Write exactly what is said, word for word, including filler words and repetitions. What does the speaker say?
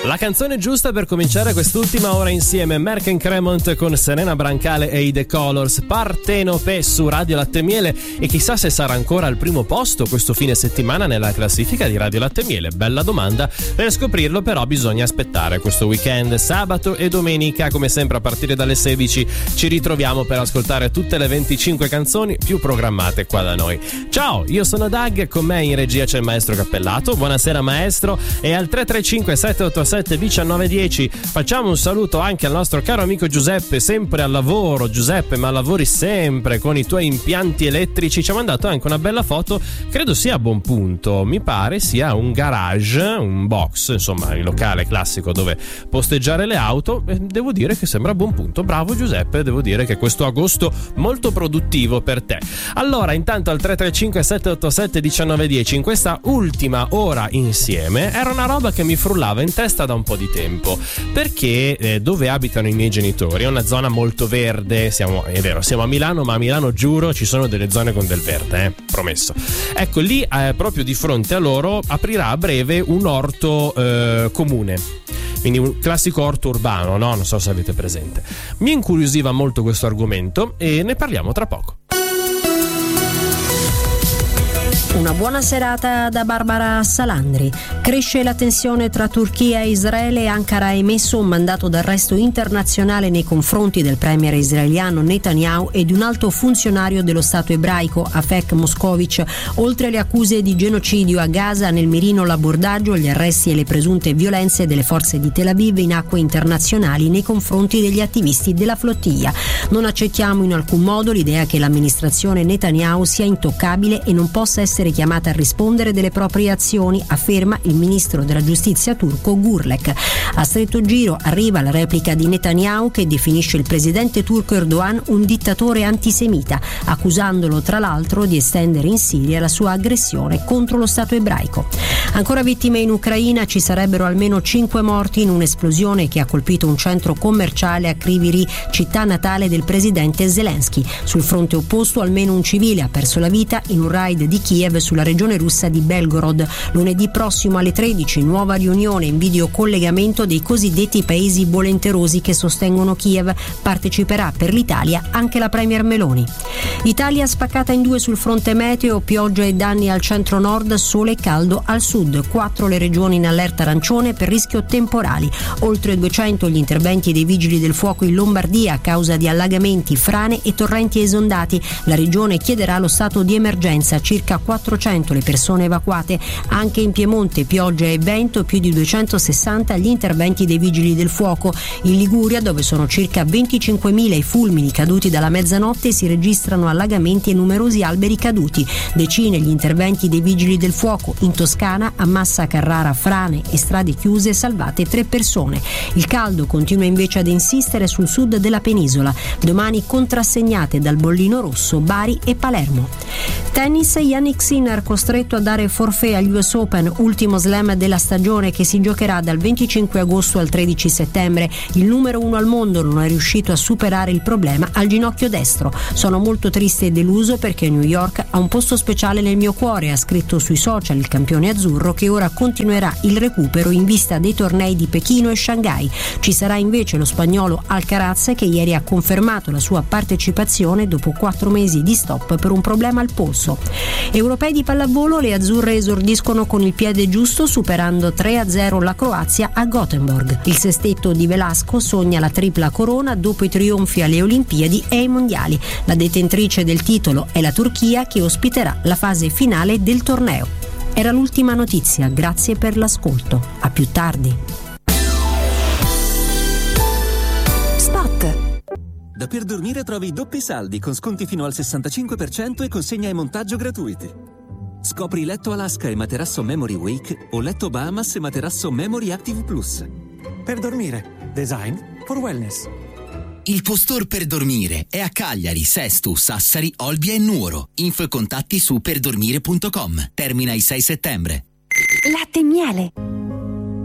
La canzone giusta per cominciare quest'ultima ora insieme, Merck and Cremont con Serena Brancale e i The Colors, Partenope su Radio Latte Miele, e chissà se sarà ancora al primo posto questo fine settimana nella classifica di Radio Latte Miele. Bella domanda, per scoprirlo però bisogna aspettare questo weekend. Sabato e domenica, come sempre a partire dalle sedici, ci ritroviamo per ascoltare tutte le venticinque canzoni più programmate qua da noi. Ciao, io sono Doug, con me in regia c'è il maestro Cappellato. Buonasera maestro, e al tre tre cinque sette otto sette uno nove uno zero facciamo un saluto anche al nostro caro amico Giuseppe, sempre al lavoro. Giuseppe, ma lavori sempre con i tuoi impianti elettrici. Ci ha mandato anche una bella foto, credo sia a buon punto, mi pare sia un garage, un box, insomma il locale classico dove posteggiare le auto, e devo dire che sembra a buon punto. Bravo Giuseppe, devo dire che questo agosto molto produttivo per te. Allora, intanto al tre tre cinque sette otto sette uno nove uno zero in questa ultima ora insieme era una roba che mi frullava in testa da un po' di tempo, perché eh, dove abitano i miei genitori è una zona molto verde. Siamo, è vero, siamo a Milano, ma a Milano giuro ci sono delle zone con del verde, eh, promesso. Ecco, lì eh, proprio di fronte a loro aprirà a breve un orto eh, comune, quindi un classico orto urbano, no? Non so se avete presente. Mi incuriosiva molto questo argomento e ne parliamo tra poco. Una buona serata da Barbara Salandri. Cresce la tensione tra Turchia e Israele. Ankara ha emesso un mandato d'arresto internazionale nei confronti del premier israeliano Netanyahu e di un alto funzionario dello Stato ebraico, Afek Moscovic. Oltre alle accuse di genocidio a Gaza, nel mirino l'abordaggio, gli arresti e le presunte violenze delle forze di Tel Aviv in acque internazionali nei confronti degli attivisti della flottiglia. Non accettiamo in alcun modo l'idea che l'amministrazione Netanyahu sia intoccabile e non possa essere chiamata a rispondere delle proprie azioni, afferma il ministro della giustizia turco Gurlek. A stretto giro arriva la replica di Netanyahu, che definisce il presidente turco Erdogan un dittatore antisemita, accusandolo tra l'altro di estendere in Siria la sua aggressione contro lo Stato ebraico. Ancora vittime in Ucraina, ci sarebbero almeno cinque morti in un'esplosione che ha colpito un centro commerciale a Kryvyi Rih, città natale del presidente Zelensky. Sul fronte opposto almeno un civile ha perso la vita in un raid di Kiev sulla regione russa di Belgorod. Lunedì prossimo alle tredici, nuova riunione in videocollegamento dei cosiddetti paesi volenterosi che sostengono Kiev. Parteciperà per l'Italia anche la premier Meloni. Italia spaccata in due sul fronte meteo, pioggia e danni al centro-nord, sole e caldo al sud. Quattro le regioni in allerta arancione per rischio temporali. Oltre duecento gli interventi dei vigili del fuoco in Lombardia a causa di allagamenti, frane e torrenti esondati. La regione chiederà lo stato di emergenza, circa quattrocento le persone evacuate. Anche in Piemonte pioggia e vento, più di duecentosessanta gli interventi dei vigili del fuoco. In Liguria, dove sono circa venticinquemila i fulmini caduti dalla mezzanotte, si registrano allagamenti e numerosi alberi caduti. Decine gli interventi dei vigili del fuoco. In Toscana, a Massa Carrara, frane e strade chiuse, salvate tre persone. Il caldo continua invece ad insistere sul sud della penisola. Domani contrassegnate dal bollino rosso Bari e Palermo. Tennis, Jannik Sinner costretto a dare forfait agli U S Open, ultimo slam della stagione che si giocherà dal venticinque agosto al tredici settembre. Il numero uno al mondo non è riuscito a superare il problema al ginocchio destro. Sono molto triste e deluso perché New York ha un posto speciale nel mio cuore, ha scritto sui social il campione azzurro, che ora continuerà il recupero in vista dei tornei di Pechino e Shanghai. Ci sarà invece lo spagnolo Alcaraz, che ieri ha confermato la sua partecipazione dopo quattro mesi di stop per un problema al polso. Europei di pallavolo, le azzurre esordiscono con il piede giusto superando tre a zero la Croazia a Gothenburg. Il sestetto di Velasco sogna la tripla corona dopo i trionfi alle Olimpiadi e ai Mondiali. La detentrice del titolo è la Turchia, che ospiterà la fase finale del torneo. Era l'ultima notizia, grazie per l'ascolto. A più tardi. Da Per Dormire trovi doppi saldi con sconti fino al sessantacinque per cento e consegna e montaggio gratuiti. Scopri letto Alaska e materasso Memory Wake o letto Bahamas e materasso Memory Active Plus. Per Dormire, design for wellness. Il tuo store per dormire è a Cagliari, Sesto, Sassari, Olbia e Nuoro. Info e contatti su perdormire punto com. Termina il sei settembre. Latte e miele.